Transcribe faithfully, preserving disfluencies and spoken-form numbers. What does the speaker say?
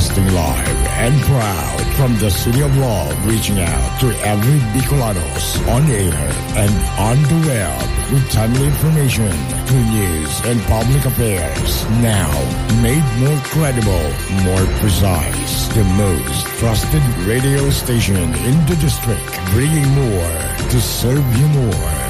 Broadcasting live and proud from the City of Love, reaching out to every Bicolanos on air and on the web with timely information, true news, and public affairs. Now, made more credible, more precise, the most trusted radio station in the district, bringing more to serve you more.